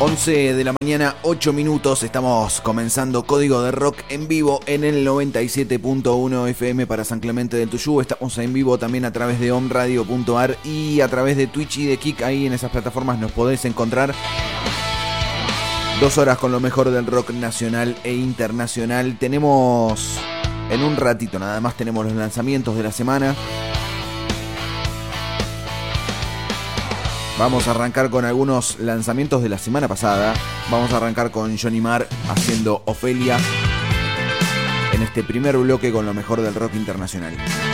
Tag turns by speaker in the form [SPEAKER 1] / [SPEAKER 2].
[SPEAKER 1] 11 de la mañana, 8 minutos, estamos comenzando Código de Rock en vivo en el 97.1 FM para San Clemente del Tuyú. Estamos en vivo también a través de omradio.ar y a través de Twitch y de Kik. Ahí en esas plataformas nos podés encontrar. 2 horas con lo mejor del rock nacional e internacional. Tenemos, en un ratito nada más, tenemos los lanzamientos de la semana. Vamos a arrancar con algunos lanzamientos de la semana pasada. Vamos a arrancar con Johnny Marr haciendo Ofelia en este primer bloque con lo mejor del rock internacional.